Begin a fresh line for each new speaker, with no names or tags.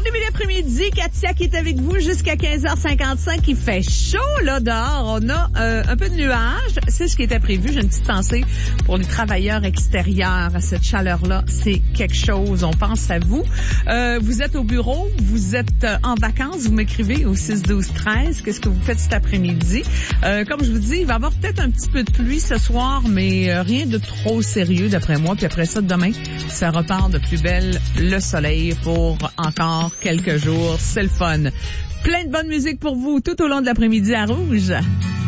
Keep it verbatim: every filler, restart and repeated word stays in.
début d'après-midi, Katia qui est avec vous jusqu'à quinze heures cinquante-cinq. Il fait chaud là dehors. On a euh, un peu de nuages. C'est ce qui était prévu. J'ai une petite pensée pour les travailleurs extérieurs. Cette chaleur-là, c'est quelque chose. On pense à vous. Euh, vous êtes au bureau, vous êtes en vacances. Vous m'écrivez au six douze treize. Qu'est-ce que vous faites cet après-midi? Euh, comme je vous dis, il va y avoir peut-être un petit peu de pluie ce soir, mais euh, rien de trop sérieux d'après moi. Puis après ça, demain, ça repart de plus belle le soleil pour encore quelques jours. C'est le fun. Plein de bonne musique pour vous tout au long de l'après-midi à Rouge.